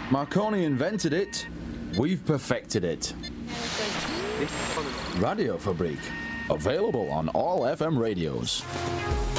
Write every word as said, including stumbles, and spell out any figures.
Marconi invented it. We've perfected it. Radio Fabrik. Available on all F M radios.